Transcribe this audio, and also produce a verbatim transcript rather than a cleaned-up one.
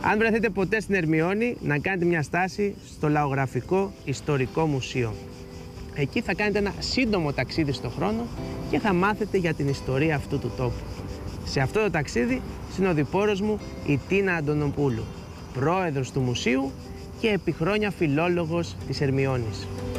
Αν βρεθείτε ποτέ στην Ερμιώνη, να κάνετε μια στάση στο Λαογραφικό Ιστορικό Μουσείο. Εκεί θα κάνετε ένα σύντομο ταξίδι στον χρόνο και θα μάθετε για την ιστορία αυτού του τόπου. Σε αυτό το ταξίδι, συνοδοιπόρος μου η Τίνα Αντωνοπούλου, πρόεδρος του μουσείου και επί χρόνια φιλόλογος της Ερμιώνης.